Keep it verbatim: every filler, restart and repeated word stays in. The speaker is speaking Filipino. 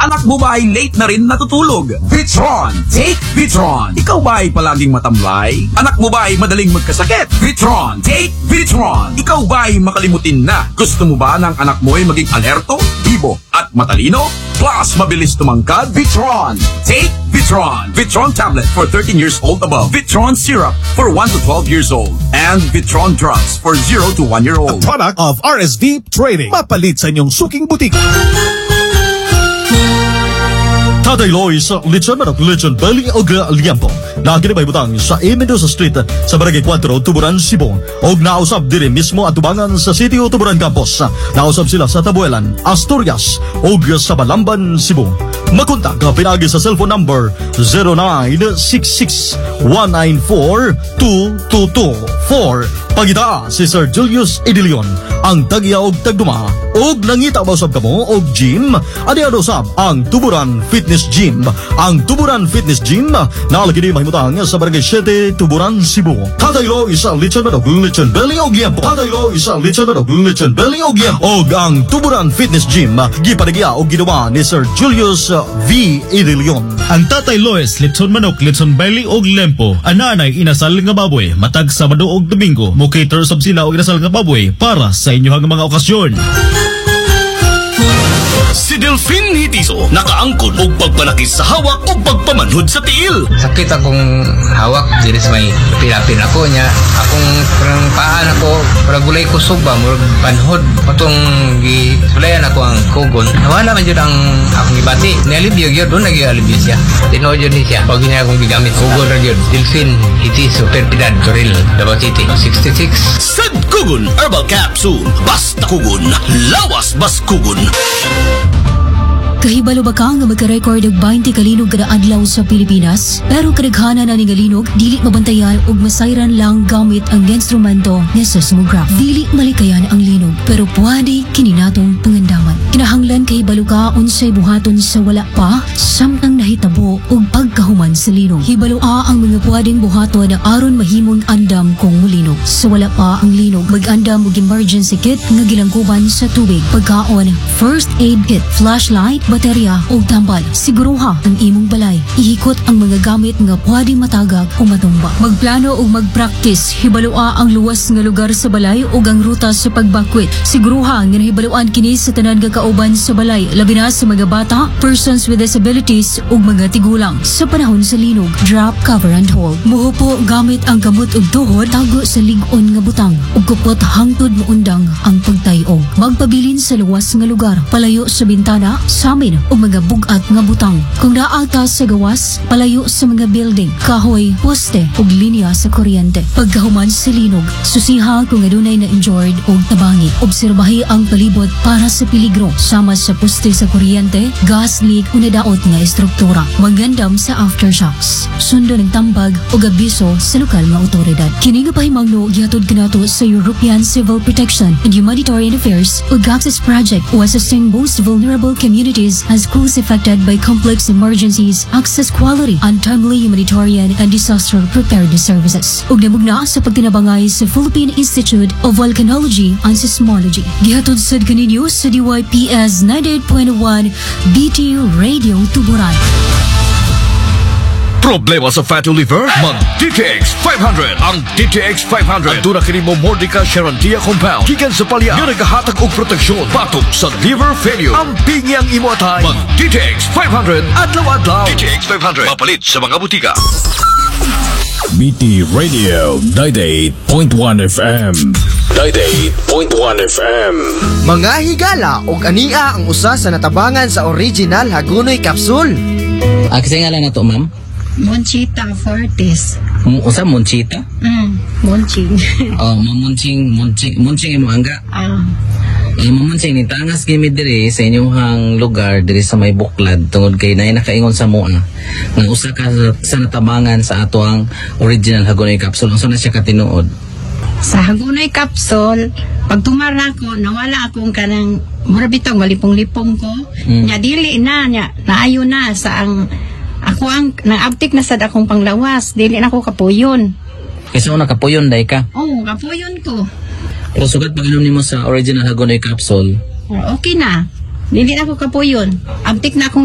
Anak mo ba ay late na rin natutulog? Vitron! Take Vitron! Ikaw ba ay palaging matamlay? Anak mo ba ay madaling magkasakit? Vitron! Take Vitron! Ikaw ba ay makalimutin na? Gusto mo ba ng anak mo ay maging alerto, bibo, at matalino? Plus, mabilis tumangkad? Vitron! Take Vitron! Vitron tablet for thirteen years old above. Vitron syrup for one to twelve years old. And Vitron drops for zero to one year old. A product of R S V Trading. Mapalit sa inyong suking butik. Tatay Loy sa Lechon Manok, Lechon Belly o Liampo na ginibay butang sa A. Mendoza Street sa Barangay four, Tuburan, Cebu. Og nausap diri mismo at tubangan sa City o Tuburan Campus. Nausap sila sa Tabuelan, Asturias og sa Balamban, Cebu. Makontak ka pinagi sa cellphone number zero nine six six one nine four two two two four. Pagita si Sir Julius Edilion ang tagya og tagduma og nangita ba usab kamo og gym adi usab ang Tuburan Fitness Gym. Ang Tuburan Fitness Gym nalagi di mahimutang sa Barangay seven, Tuburan, Cebu. Tataylo isa Lechon Manok, Lechon Belly o Liampo. Tataylo isa Lechon Manok, Lechon Belly o Liampo. Og ang Tuburan Fitness Gym gipadagya og ginawa ni Sir Julius V. Edilion. Ang Tatay Lois, Lechon Manok, Lechon Belly og Lempo, ananay inasal nga baboy matag Sabado og Domingo. Mo cater sab sila og inasal nga baboy para sa inyong mga okasyon. Si Delphine Hitiso nakaangkon og pagpanakis sa hawak o pagpamanhod sa tiil. Sakit akong hawak diri sa may pilapin ako niya. Akong parang paan ako, para gulay kusog ba, murag panhod. Patong gisulayan ako ang kugon. Nawala man yun ang akong ibati. Nialibyo yun, doon nag-ialibyo siya. Tinood yun siya. Pag niya akong gigamit, kugon na yun. Delphine Hitiso, Perpidad, Toril, Davao City, sixty-six. Sad Kugon Herbal Capsule. Basta kugon, lawas bas kugon. Kahibalo ba ka nga magka-record og twenty kalinog kada adlaw sa Pilipinas? Pero kadaghanan na ni kalinog dili mabantayan ug masayran lang gamit ang instrumento nga seismograph. Dili malikayan ang linog pero pwede kini natong pangandaman. Kinahanglan kahibalo ka unsay buhaton sa wala pa samtang nahitabo og pagkahuman sa linog. Hibalo a ang mga pwedeng buhaton aron mahimong andam kung mulinog. Sa wala pa ang linog, mag-andam og emergency kit nga gilangkuban sa tubig, pagkaon, first aid kit, flashlight, baterya o tambal. Siguruha ang imong balay. Ihikot ang mga gamit nga pwede matagag o matumba. Magplano o magpractice. Hibalua ang luwas nga lugar sa balay o ang ruta sa pagbakwit. Siguruha nga nahibaluan kini sa tanan nga kauban sa balay, labi na sa mga bata, persons with disabilities o mga tigulang. Sa panahon sa linog, drop, cover and hold. Muhupo gamit ang kamot ug tuhod, tago sa lig-on nga butang ug kupot hangtod maundang ang pagtay-o. Magpabilin sa luwas nga lugar, palayo sa bintana, samin o mga bugat nga butang. Kung naata sa gawas, palayo sa mga building, kahoy, poste ug linya sa kuryente. Pagkahuman sa linog, susiha kung adunay na injured o tabangi. Obserbahi ang palibot para sa peligro, sama sa poste sa kuryente, gas leak o nadaot nga estruktura. Magandam sa aftershocks. Sundo ng tambag o abiso sa lokal nga otoridad. Kini nga pahimangno gihatod kanato sa European Civil Protection and Humanitarian Affairs ug Access Project o assisting most vulnerable communities as schools affected by complex emergencies, access quality, and timely humanitarian and disaster preparedness services. Ug namugna sa pagtinabangay sa Philippine Institute of Volcanology and Seismology. Gihatod sad kaninyo sa D Y P S ninety-eight point one B T Radio Tuburan. Problema sa fatty liver? Mag D T X five hundred. Ang D T X five hundred ang kini mo Mordica Charantia compound gikan sa palya nga nagahatag og proteksyon batok sa liver failure. Ang pingyang imo atay. Mag D T X five hundred adlaw-adlaw. D T X five hundred mapalit sa mga butika. B T Radio ninety-eight point one F M. ninety-eight point one F M. Mga higala og ania ang usa sa natabangan sa original Hagunoy Capsule. Ah, kasi nga lang na to, ma'am? Monchita Fortes. M- usa Monchita? Mm, Monching. Oh, mamunching, munching, munching imo angga. Ah. Eh, mamunching ni tangas gimi diri sa inyong lugar diri sa may buklad tungod kay nay nakaingon sa mua nga usa ka sa natabangan sa ato ang original Hagunoy Capsule. Unsa na siya katinuod? Sa Hagunoy Capsule, pag tumara ko, nawala akong kanang mura bitong malipong-lipong ko. Mm. Nya dili na nya naayo na sa ang ako ang naabtik na sad akong panglawas, dili na ako kapuyon. Kasi una kapuyon day ka? Oo, kapuyon ko. Pero sugat pag inom nimo sa original Hagunoy Capsule, Okay na. Dili na ako kapuyon. Abtik na akong